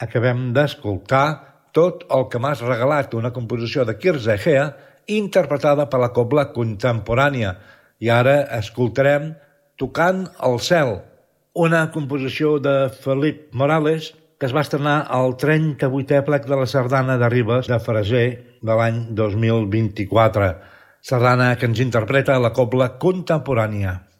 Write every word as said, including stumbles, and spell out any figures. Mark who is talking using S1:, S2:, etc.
S1: Acabem d'escoltar Tot el que m'has regalat, una composició de Quirze Egea interpretada per la Cobla Contemporània. I ara escoltarem Tocant el cel, una composició de Felip Morales que es va estrenar al trenta-vuitè plec de la Sardana de Ribes de Freser de l'any dos mil vint-i-quatre. Sardana que ens interpreta la Cobla Contemporània.